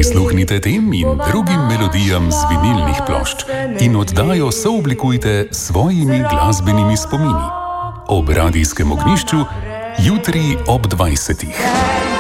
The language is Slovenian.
Prisluhnite tem in drugim melodijam z vinilnih plošč in oddajo sooblikujte s svojimi glasbenimi spomini. Ob radijskem ognjišču jutri ob 20.